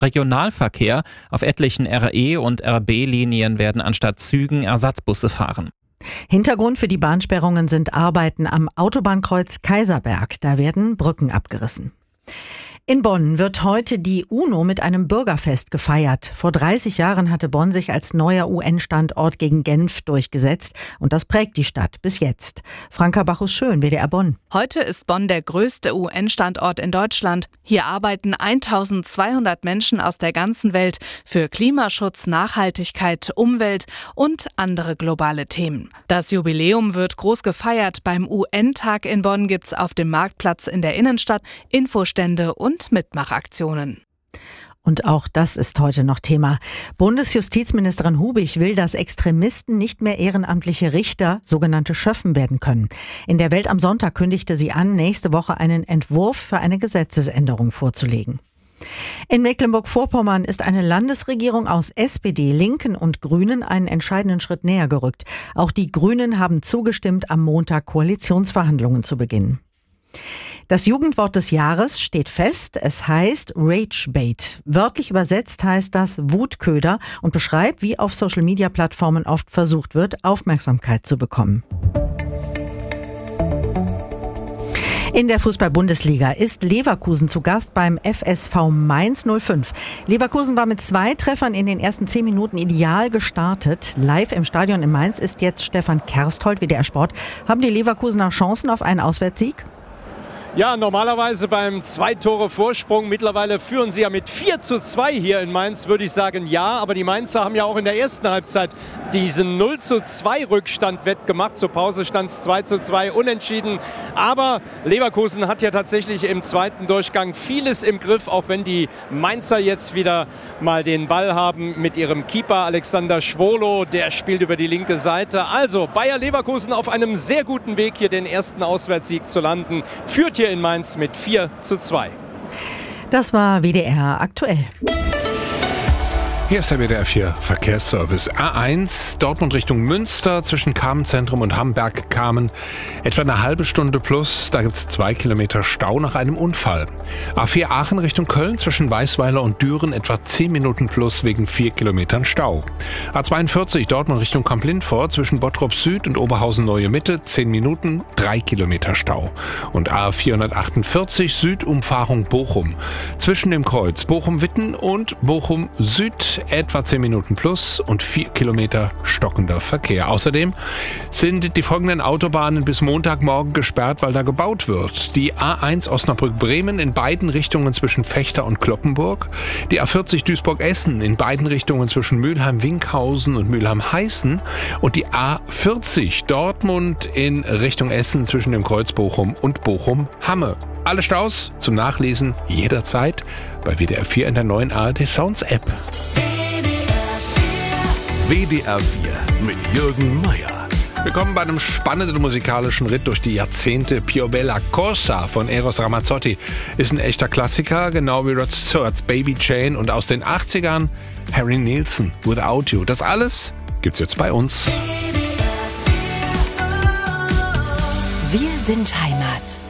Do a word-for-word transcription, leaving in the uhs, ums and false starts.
Regionalverkehr. Auf etlichen R E- und R B-Linien werden anstatt Zügen Ersatzbusse fahren. Hintergrund für die Bahnsperrungen sind Arbeiten am Autobahnkreuz Kaiserberg. Da werden Brücken abgerissen. In Bonn wird heute die UNO mit einem Bürgerfest gefeiert. Vor dreißig Jahren hatte Bonn sich als neuer U N-Standort gegen Genf durchgesetzt. Und das prägt die Stadt bis jetzt. Franka Bachus-Schön, W D R Bonn. Heute ist Bonn der größte U N-Standort in Deutschland. Hier arbeiten eintausendzweihundert Menschen aus der ganzen Welt für Klimaschutz, Nachhaltigkeit, Umwelt und andere globale Themen. Das Jubiläum wird groß gefeiert. Beim U N-Tag in Bonn gibt's auf dem Marktplatz in der Innenstadt Infostände und Mitmachaktionen. Und auch das ist heute noch Thema. Bundesjustizministerin Hubig will, dass Extremisten nicht mehr ehrenamtliche Richter, sogenannte Schöffen, werden können. In der Welt am Sonntag kündigte sie an, nächste Woche einen Entwurf für eine Gesetzesänderung vorzulegen. In Mecklenburg-Vorpommern ist eine Landesregierung aus S P D, Linken und Grünen einen entscheidenden Schritt näher gerückt. Auch die Grünen haben zugestimmt, am Montag Koalitionsverhandlungen zu beginnen. Das Jugendwort des Jahres steht fest. Es heißt Ragebait. Wörtlich übersetzt heißt das Wutköder und beschreibt, wie auf Social-Media-Plattformen oft versucht wird, Aufmerksamkeit zu bekommen. In der Fußball-Bundesliga ist Leverkusen zu Gast beim F S V Mainz null fünf. Leverkusen war mit zwei Treffern in den ersten zehn Minuten ideal gestartet. Live im Stadion in Mainz ist jetzt Stefan Kersthold, W D R Sport. Haben die Leverkusener Chancen auf einen Auswärtssieg? Ja, normalerweise beim Zwei-Tore-Vorsprung. Mittlerweile führen sie ja mit vier zu zwei hier in Mainz, würde ich sagen, ja. Aber die Mainzer haben ja auch in der ersten Halbzeit diesen null zu zwei Rückstand wettgemacht. Zur Pause stand es zwei zu zwei unentschieden. Aber Leverkusen hat ja tatsächlich im zweiten Durchgang vieles im Griff, auch wenn die Mainzer jetzt wieder mal den Ball haben mit ihrem Keeper Alexander Schwolo. Der spielt über die linke Seite. Also Bayer Leverkusen auf einem sehr guten Weg, hier den ersten Auswärtssieg zu landen. Führt hier in Mainz mit vier zu zwei. Das war W D R aktuell. Hier ist der W D R vier Verkehrsservice. A eins, Dortmund Richtung Münster, zwischen Kamenszentrum und Hamberg-Kamen. Etwa eine halbe Stunde plus, da gibt es zwei Kilometer Stau nach einem Unfall. A vier Aachen Richtung Köln, zwischen Weißweiler und Düren, etwa zehn Minuten plus wegen vier Kilometern Stau. A zweiundvierzig, Dortmund Richtung Kamp-Lindfort, zwischen Bottrop Süd und Oberhausen Neue Mitte, zehn Minuten, drei Kilometer Stau. Und A vierhundertachtundvierzig, Südumfahrung Bochum, zwischen dem Kreuz Bochum-Witten und Bochum Süd, etwa zehn Minuten plus und vier Kilometer stockender Verkehr. Außerdem sind die folgenden Autobahnen bis Montagmorgen gesperrt, weil da gebaut wird. Die A eins Osnabrück-Bremen in beiden Richtungen zwischen Vechta und Kloppenburg. Die A vierzig Duisburg-Essen in beiden Richtungen zwischen Mülheim-Winkhausen und Mülheim-Heißen. Und die A vierzig Dortmund in Richtung Essen zwischen dem Kreuz Bochum und Bochum-Hamme. Alle Staus zum Nachlesen jederzeit bei W D R vier in der neuen A R D Sounds App. W D R vier mit Jürgen Meier. Willkommen bei einem spannenden musikalischen Ritt durch die Jahrzehnte. Pio Bella Corsa von Eros Ramazzotti ist ein echter Klassiker, genau wie Rod Stewart's Baby Jane, und aus den achtzigern Harry Nilsson, Without You. Das alles gibt's jetzt bei uns. Wir sind Heimat.